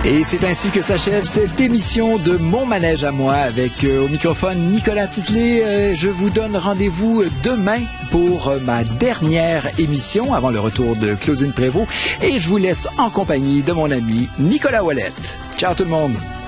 Et c'est ainsi que s'achève cette émission de Mon Manège à moi avec au microphone Nicolas Titley. Je vous donne rendez-vous demain pour ma dernière émission avant le retour de Claudine Prévost et je vous laisse en compagnie de mon ami Nicolas Ouellette. Ciao tout le monde!